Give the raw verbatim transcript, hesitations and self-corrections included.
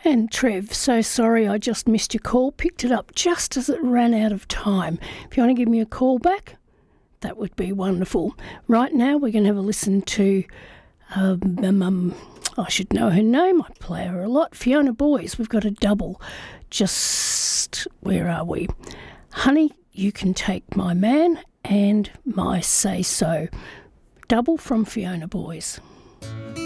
And Trev, so sorry I just missed your call. Picked it up just as it ran out of time. If you want to give me a call back, that would be wonderful. Right now we're going to have a listen to, um, um, um, I should know her name, I play her a lot, Fiona Boyes. We've got a double. Just, where are we? Honey, You Can Take My Man and My Say So. Double from Fiona Boyes.